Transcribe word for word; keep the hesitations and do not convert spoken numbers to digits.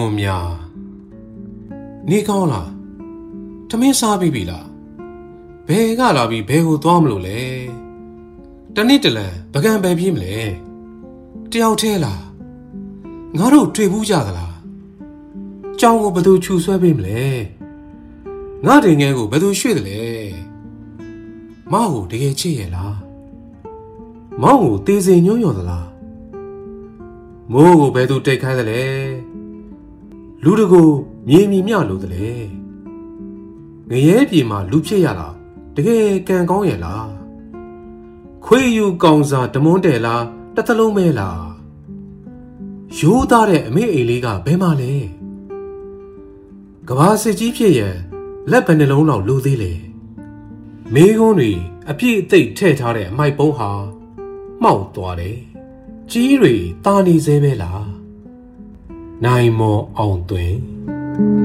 မြာနေကောင်းလားထမင်းစားပြီးပြီလားဘယ်ကလာပြီးဘယ်ကိုသွားမလို့လဲတနေ့တလန်ပကံပဲပြေးမလဲတယောက်တည်းလားငါတို့တွေ့ဘူးကြသလားကြောင်ကိုဘယ်သူခြူဆွဲပေးမလဲငါတင်ငယ်ကိုဘယ်သူရွှေ့တယ်လဲမောင်ကိုတကယ်ချစ်ရဲ့လားမောင်ကိုတေးစိန်ညွှန်းညော်သလားမိုးကိုဘယ်သူတိတ်ခိုင်းတယ်လဲလူတကူမြေမြမြလို့တယ်လေငရဲပြေမှာလူဖြစ်ရလားတကယ်ကံကောင်းရဲ့လားခွေယူကောင်စာဓမွန်းတယ်လားတစ်သလုံးမဲလားရိုးသားတဲ့အမေအိမ်လေးကဘယ်မှာလဲကဘာစစ်ကြီးဖြစ်ရင်လက်ဘယ်နှလုံးလောက်လိုသေးလဲမေးခွန်းတွေအပြည့်အသိပ်ထည့်ထားတဲ့အမိုက်ပုံးဟာမှောက်သွားတယ်ကြီးတွေတာနေသေးပဲလားနိုင်မော်အောင်သွင်း